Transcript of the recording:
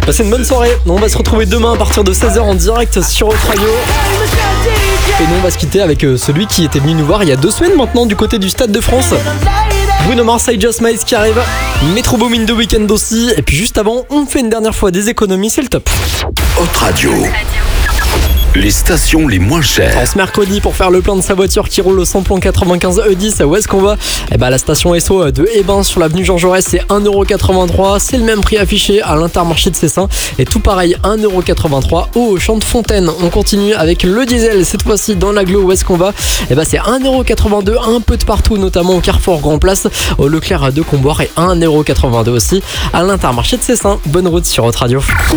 Passez une bonne soirée. On va se retrouver demain à partir de 16h en direct sur Haute Radio. Et nous on va se quitter avec celui qui était venu nous voir il y a 2 semaines maintenant du côté du Stade de France. Bruno Mars, I Just Might qui arrive. Metro Boomin de Weeknd aussi. Et puis juste avant, on fait une dernière fois des économies, c'est le top. Haute Radio. Les stations les moins chères. En ce mercredi, pour faire le plein de sa voiture qui roule au samplon 95 E10, où est-ce qu'on va ? La station Esso de Hébin sur l'avenue Jean Jaurès, c'est 1,83€. C'est le même prix affiché à l'Intermarché de Cessin. Et tout pareil, 1,83€ au Auchan de Fontaine. On continue avec le diesel, cette fois-ci dans l'agglo, où est-ce qu'on va ? C'est 1,82€, un peu de partout, notamment au Carrefour Grand Place, au Leclerc de Comboire, et 1,82€ aussi à l'Intermarché de Cessin. Bonne route sur Haute Radio.